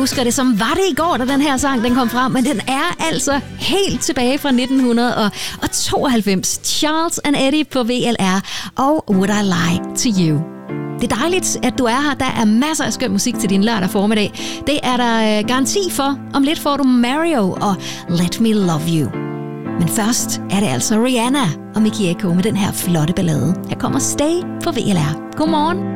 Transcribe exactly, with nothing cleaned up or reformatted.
husker det som var det i går, da den her sang den kom frem, men den er altså helt tilbage fra nitten tooghalvfems. Charles and Eddie på V L R og Would I Lie to You. Det er dejligt, at du er her. Der er masser af skøn musik til din lørdag formiddag. Det er der garanti for. Om lidt får du Mario og Let Me Love You. Men først er det altså Rihanna og Mickey Echo med den her flotte ballade. Her kommer Stay på V L R. Godmorgen.